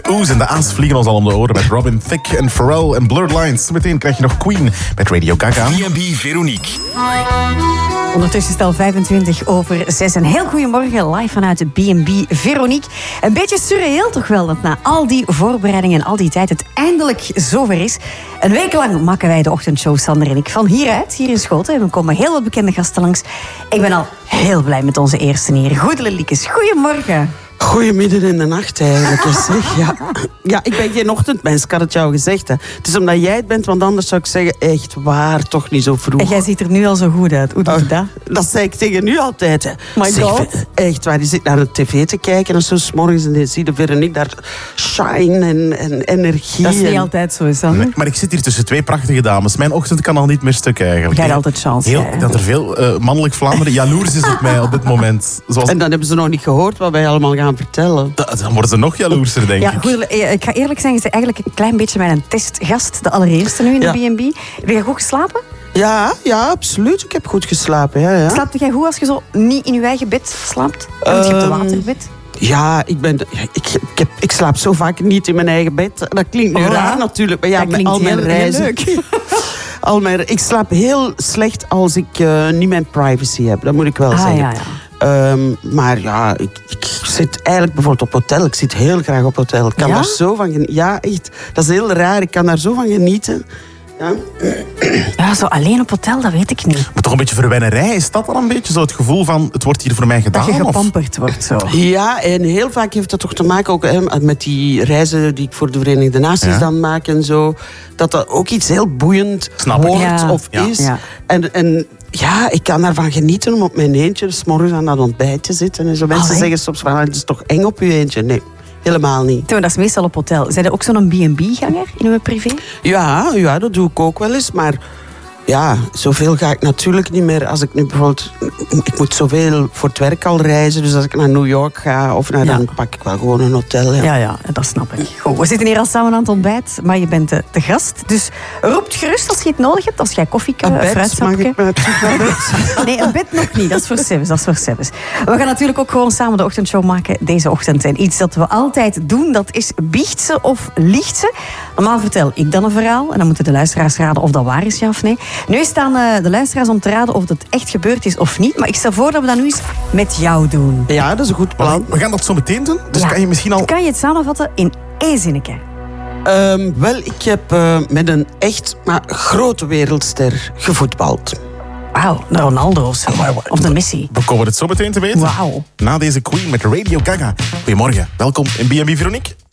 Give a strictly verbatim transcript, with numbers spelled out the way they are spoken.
O's en de A's vliegen ons al om de oren met Robin Thicke en Pharrell en Blurred Lines. Meteen krijg je nog Queen met Radio Gaga. B en B Veronique. Ondertussen is het al vijfentwintig over zes. Een heel goedemorgen, live vanuit de B en B Veronique. Een beetje surreëel toch wel, dat na al die voorbereidingen en al die tijd het eindelijk zover is. Een week lang maken wij de ochtendshow, Sander en ik, van hieruit, hier in Schoten. En we komen heel wat bekende gasten langs. Ik ben al heel blij met onze eerste hier. Goedeliekes, goedemorgen. Goedemiddag in de nacht eigenlijk. Zeg. Ja. ja, ik ben geen ochtendmens, ik had het jou gezegd. Hè. Het is omdat jij het bent, want anders zou ik zeggen, echt waar, toch niet zo vroeg. En jij ziet er nu al zo goed uit. Hoe doe je dat? Uh, dat zei ik tegen u altijd. Hè. My zeg, God. Echt waar, je zit naar de tv te kijken en zo 's morgens en je ziet de Veronique daar shine en, en energie. Dat is niet en... altijd zo, Sander. Nee, maar ik zit hier tussen twee prachtige dames. Mijn ochtend kan al niet meer stuk eigenlijk. Jij hebt altijd chance. Heel, jij, hè? dat er veel uh, mannelijk Vlaanderen jaloers is op mij op dit moment. Zoals... En dan hebben ze nog niet gehoord wat wij allemaal gaan vertellen. Da- Dan worden ze nog jaloerser, denk Ja, ik. goed, ik ga eerlijk zijn, je bent eigenlijk een klein beetje mijn testgast. De allereerste nu in de Ja. B en B. Heb je goed geslapen? Ja, ja, absoluut. Ik heb goed geslapen. Ja, ja. Slaapt jij goed als je zo niet in je eigen bed slaapt? Want je hebt een Ehm, waterbed. Ja, ik, ben, ja, ik, ik, heb, ik slaap zo vaak niet in mijn eigen bed. Dat klinkt nu Oh, raar natuurlijk, maar ja, dat met klinkt al mijn heel, heel reizen. leuk. al mijn, ik slaap heel slecht als ik uh, niet mijn privacy heb, dat moet ik wel Ah, zeggen. ja, ja. Um, maar ja, ik, ik zit eigenlijk bijvoorbeeld op hotel. Ik zit heel graag op hotel. Ik kan Ja? daar zo van genieten. Ja, echt. Dat is heel raar. Ik kan daar zo van genieten. Ja. Ja, zo alleen op hotel, dat weet ik niet. Maar toch een beetje verwennerij. Is dat dan een beetje zo het gevoel van het wordt hier voor mij gedaan? Dat je of? gepamperd wordt zo. Ja, en heel vaak heeft dat toch te maken ook hè, met die reizen die ik voor de Verenigde Naties Ja. dan maak en zo. Dat dat ook iets heel boeiend Snap ik. wordt Ja. of Ja. is. Ja. En, en ja, ik kan daarvan genieten om op mijn eentje 's morgens aan dat ontbijt te zitten. En zo mensen Allee. zeggen soms van, het is toch eng op je eentje? Nee, helemaal niet. Toen, dat is meestal op hotel. Zijn er ook zo'n B en B-ganger in uw privé? Ja, ja, dat doe ik ook wel eens, maar ja, zoveel ga ik natuurlijk niet meer. Als ik nu bijvoorbeeld, ik moet zoveel voor het werk al reizen, dus als ik naar New York ga, of naar, Ja. dan pak ik wel gewoon een hotel. Ja. Ja, ja, dat snap ik. Goed, we zitten hier al samen aan het ontbijt, maar je bent de, de gast. Dus roept gerust als je het nodig hebt. Als jij koffie kan, Een bed, mag fruitsapje. ik met terug naar bed? Nee, een bed nog niet. Dat is voor Sebes. Dat is voor Sebes. We gaan natuurlijk ook gewoon samen de ochtendshow maken deze ochtend. En iets dat we altijd doen, dat is biecht ze of liegt ze. Normaal vertel ik dan een verhaal en dan moeten de luisteraars raden of dat waar is, ja of nee. Nu staan uh, de luisteraars om te raden of het echt gebeurd is of niet. Maar ik stel voor dat we dat nu eens met jou doen. Ja, dat is een goed plan. We gaan dat zo meteen doen. Dus Ja. kan je misschien al... Kan je het samenvatten in één zinnetje? Um, wel, ik heb uh, met een echt maar grote wereldster gevoetbald. Wauw, de Ronaldo of zo. Of de Messi. We komen het zo meteen te weten. Wauw. Na deze Queen met Radio Gaga. Goedemorgen, welkom in B en B Veronique.